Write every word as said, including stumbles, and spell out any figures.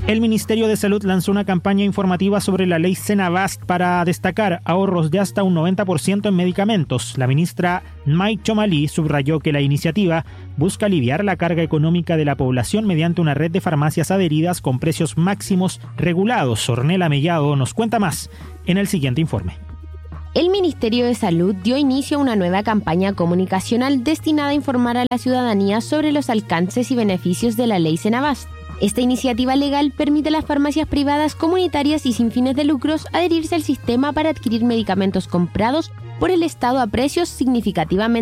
El Ministerio de Salud lanzó una campaña informativa sobre la ley Senabast para destacar ahorros de hasta un noventa por ciento en medicamentos. La ministra Mai Chomali subrayó que la iniciativa busca aliviar la carga económica de la población mediante una red de farmacias adheridas con precios máximos regulados. Ornella Mellado nos cuenta más en el siguiente informe. El Ministerio de Salud dio inicio a una nueva campaña comunicacional destinada a informar a la ciudadanía sobre los alcances y beneficios de la ley Senabast. Esta iniciativa legal permite a las farmacias privadas, comunitarias y sin fines de lucros adherirse al sistema para adquirir medicamentos comprados por el Estado a precios significativamente